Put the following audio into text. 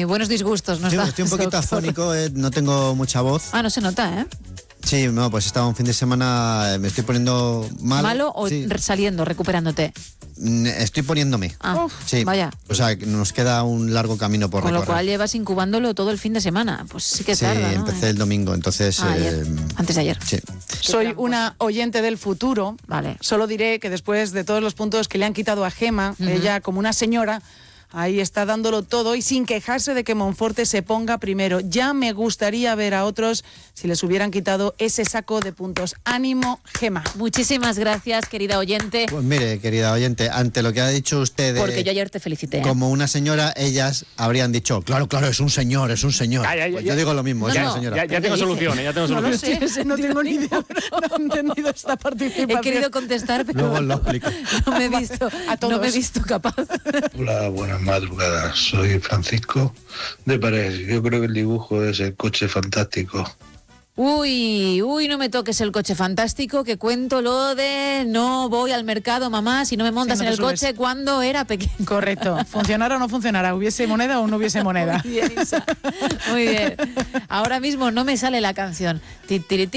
buenos disgustos. No Estoy un poquito afónico, no tengo mucha voz. No se nota, ¿eh? Sí, no, pues estaba un fin de semana, me estoy poniendo malo. ¿Malo o sí. saliendo, recuperándote? Estoy poniéndome. Sí. Vaya. O sea, nos queda un largo camino por recorrer. Con lo cual llevas incubándolo todo el fin de semana. Pues sí que tarda, ¿no? Empecé el domingo, entonces... Antes de ayer. Sí. Soy una oyente del futuro. Vale. Solo diré que después de todos los puntos que le han quitado a Gema, ella como una señora... Ahí está dándolo todo y sin quejarse de que Monforte se ponga primero. Ya me gustaría ver a otros si les hubieran quitado ese saco de puntos. Ánimo, Gema. Muchísimas gracias, querida oyente. Pues mire, querida oyente, ante lo que ha dicho usted... Porque yo ayer te felicité. Como una señora, ellas habrían dicho, claro, es un señor, es un señor. Pues yo digo lo mismo, es una señora. Ya tengo soluciones, No lo sé, no tengo ni idea, no he entendido esta participación. He querido contestar, pero luego lo explico. No me he visto capaz. Hola, buenas madrugadas. Soy Francisco de Parés. Yo creo que el dibujo es el coche fantástico. Uy, no me toques el coche fantástico, que cuento lo de no voy al mercado, mamá, si no me montas en el coche cuando era pequeño. Correcto. ¿Funcionara o no funcionara? ¿Hubiese moneda o no hubiese moneda? Muy bien, Isa. Muy bien. Ahora mismo no me sale la canción.